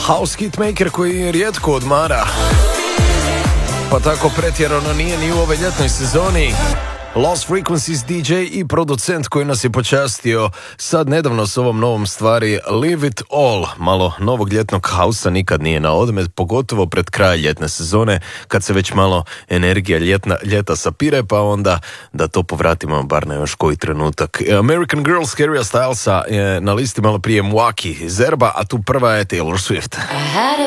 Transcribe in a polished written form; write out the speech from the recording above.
House hitmaker koji rijetko odmara, pa tako pretjerano nije ni u ovoj ljetnoj sezoni. Lost Frequencies DJ i producent koji nas je počastio sad nedavno s ovom novom stvari Leave It All. Malo novog ljetnog hausa nikad nije na odmet, pogotovo pred kraj ljetne sezone, kad se već malo energija ljeta sapire, pa onda da to povratimo bar na još koji trenutak. American Girl Harry Stylesa je na listi, malo prije Mwaki Zerba, a tu prva je Taylor Swift.